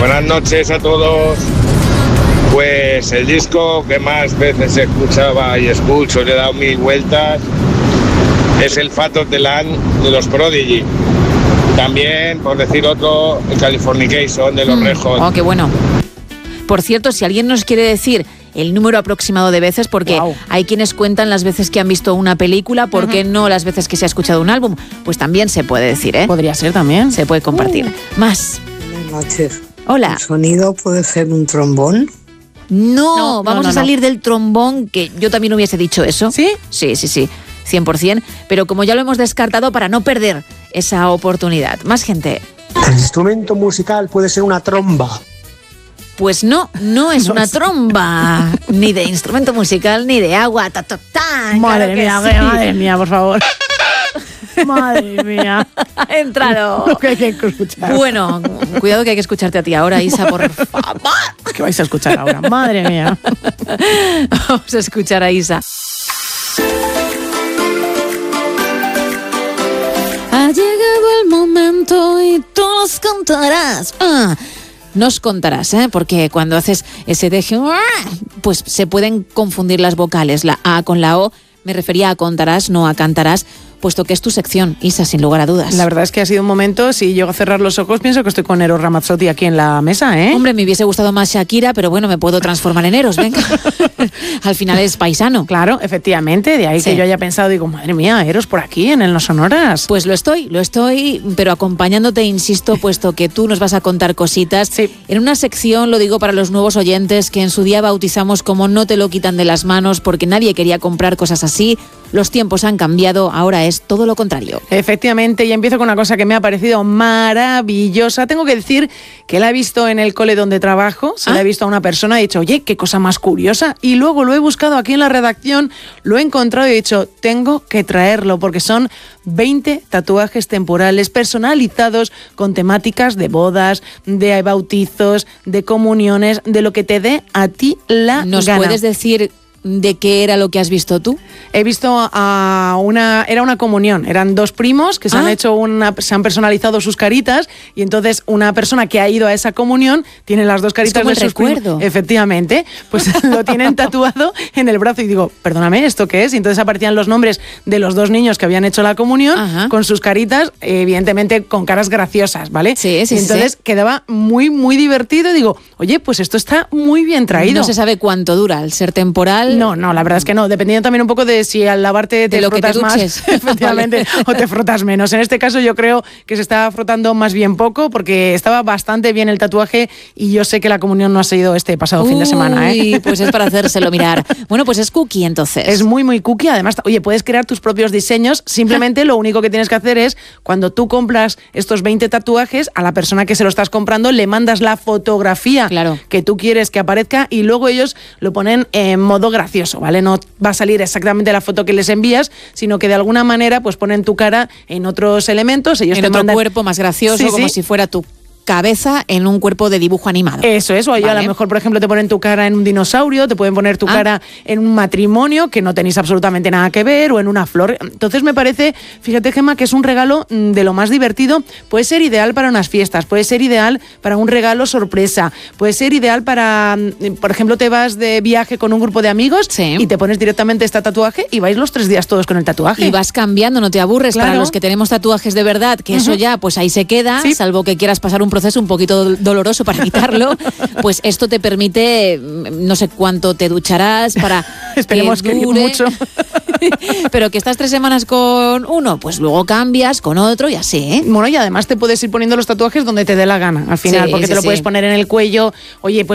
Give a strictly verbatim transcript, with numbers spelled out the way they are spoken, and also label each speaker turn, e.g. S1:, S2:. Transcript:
S1: Buenas noches a todos. Pues el disco que más veces escuchaba y escucho, le he dado mil vueltas, es el Fat of the Land de los Prodigy. También, por decir otro, el Californication de los
S2: Mm.
S1: Red Hot.
S2: Oh, qué bueno. Por cierto, si alguien nos quiere decir el número aproximado de veces, porque
S3: Wow.
S2: hay quienes cuentan las veces que han visto una película, ¿por qué no las veces que se ha escuchado un álbum? Pues también se puede decir, ¿eh?
S3: Podría ser también.
S2: Se puede compartir.
S3: Uh.
S2: Más.
S4: Buenas noches.
S2: Hola.
S4: ¿El sonido puede ser un trombón?
S2: No,
S3: No,
S2: vamos
S3: no, no,
S2: a salir del trombón, que yo también hubiese dicho eso.
S3: ¿Sí?
S2: Sí, sí, sí, cien por ciento. Pero como ya lo hemos descartado, para no perder esa oportunidad. Más gente.
S5: El instrumento musical puede ser una tromba.
S2: Pues no, no es una tromba, ni de instrumento musical, ni de agua. Ta, ta, ta,
S3: Madre
S2: claro que
S3: mía,
S2: sí.
S3: madre mía, por favor. Madre mía.
S2: Ha entrado.
S3: Lo que hay que escuchar.
S2: Bueno, cuidado que hay que escucharte a ti ahora, Isa, por favor.
S3: ¿Qué vais a escuchar ahora? Madre mía.
S2: Vamos a escuchar a Isa. Ha llegado el momento y tú nos contarás. Ah, nos contarás, ¿eh? Porque cuando haces ese deje, pues se pueden confundir las vocales, la A con la O. Me refería a contarás, no a cantarás, puesto que es tu sección, Isa, sin lugar a dudas.
S3: La verdad es que ha sido un momento, si llego a cerrar los ojos, pienso que estoy con Eros Ramazzotti aquí en la mesa, ¿eh?
S2: Hombre, me hubiese gustado más Shakira, pero bueno, me puedo transformar en Eros, venga. Al final es paisano.
S3: Claro, efectivamente, de ahí
S2: Sí.
S3: que yo haya pensado, digo, madre mía, Eros por aquí, en el No Sonoras.
S2: Pues lo estoy, lo estoy, pero acompañándote, insisto, puesto que tú nos vas a contar cositas.
S3: Sí.
S2: En una sección, lo digo para los nuevos oyentes, que en su día bautizamos como No te lo quitan de las manos, porque nadie quería comprar cosas así. Los tiempos han cambiado, ahora es todo lo contrario.
S3: Efectivamente, y empiezo con una cosa que me ha parecido maravillosa. Tengo que decir que la he visto en el cole donde trabajo, se
S2: ¿Ah?
S3: la he visto a una persona y he dicho, oye, qué cosa más curiosa. Y luego lo he buscado aquí en la redacción, lo he encontrado y he dicho, tengo que traerlo, porque son veinte tatuajes temporales personalizados con temáticas de bodas, de bautizos, de comuniones, de lo que te dé a ti la
S2: ¿Nos
S3: gana.
S2: puedes decir de qué era lo que has visto tú?
S3: He visto a una, era una comunión, eran dos primos que se
S2: Ah.
S3: han hecho una, se han personalizado sus caritas y entonces una persona que ha ido a esa comunión tiene las dos caritas
S2: como
S3: de
S2: el
S3: sus primos.
S2: recuerdo.
S3: Efectivamente, pues lo tienen tatuado en el brazo y digo, perdóname, ¿esto qué es? Y entonces aparecían los nombres de los dos niños que habían hecho la comunión.
S2: Ajá.
S3: Con sus caritas, evidentemente con caras graciosas, ¿vale?
S2: Sí, sí,
S3: y entonces
S2: sí.
S3: quedaba muy, muy divertido y digo, oye, pues esto está muy bien traído.
S2: No se sabe cuánto dura, al ser temporal.
S3: No, no, la verdad es que no, dependiendo también un poco de si al lavarte te
S2: De lo que te
S3: frotas más,
S2: duches.
S3: efectivamente,
S2: Vale.
S3: o te frotas menos. En este caso yo creo que se está frotando más bien poco porque estaba bastante bien el tatuaje y yo sé que la comunión no ha sido este pasado fin de semana, ¿eh?
S2: Uy, pues es para hacérselo mirar. Bueno, pues es cookie entonces.
S3: Es muy, muy cookie. Además, oye, puedes crear tus propios diseños. Simplemente lo único que tienes que hacer es, cuando tú compras estos veinte tatuajes, a la persona que se lo estás comprando le mandas la fotografía
S2: Claro.
S3: que tú quieres que aparezca y luego ellos lo ponen en modo gracioso, ¿vale? No va a salir exactamente la foto que les envías, sino que de alguna manera pues ponen tu cara en otros elementos. Ellos
S2: en
S3: te
S2: otro
S3: mandan...
S2: cuerpo más gracioso,
S3: Sí,
S2: como
S3: sí.
S2: si fuera tu cabeza en un cuerpo de dibujo animado.
S3: Eso es, o ellos a
S2: Vale.
S3: lo mejor, por ejemplo, te ponen tu cara en un dinosaurio, te pueden poner tu
S2: Ah.
S3: cara en un matrimonio que no tenéis absolutamente nada que ver, o en una flor. Entonces me parece, fíjate, Gemma, que es un regalo mm, de lo más divertido. Puede ser ideal para unas fiestas, puede ser ideal para un regalo sorpresa, puede ser ideal para, mm, por ejemplo, te vas de viaje con un grupo de amigos
S2: Sí.
S3: y te pones directamente este tatuaje y vais los tres días todos con el tatuaje.
S2: Y vas cambiando, no te aburres.
S3: Claro.
S2: Para los que tenemos tatuajes de verdad, que eso ya, pues ahí se queda,
S3: Sí.
S2: salvo que quieras pasar un proceso un poquito dol- doloroso para quitarlo, pues esto te permite, mm, no sé cuánto te ducharás para
S3: Esperemos que
S2: dure.
S3: mucho.
S2: Pero que estás tres semanas con uno, pues luego cambias con otro y así, ¿eh?
S3: Bueno, y además te puedes ir poniendo los tatuajes donde te dé la gana al final,
S2: Sí,
S3: porque
S2: sí,
S3: te lo
S2: sí.
S3: puedes poner en el cuello. Oye, pues